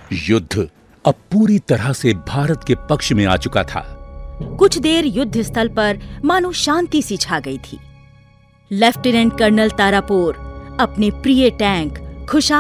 युद्ध अब पूरी तरह से भारत के पक्ष में आ चुका था। कुछ देर युद्ध स्थल पर मानो शांति सी छा गई थी। लेफ्टिनेंट कर्नल तारापोर अपने प्रिय टैंक खुशहाल